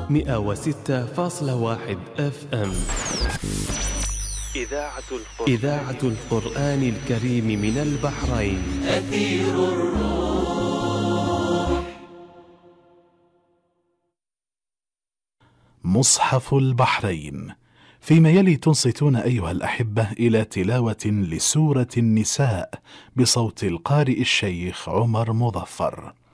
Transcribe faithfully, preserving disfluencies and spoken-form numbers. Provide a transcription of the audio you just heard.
مئة وستة فاصلة واحد اف ام. إذاعة القرآن, إذاعة القرآن الكريم من البحرين. أثير الروح. مصحف البحرين. فيما يلي تنصتون أيها الأحبة إلى تلاوة لسورة النساء بصوت القارئ الشيخ عمر مظفر.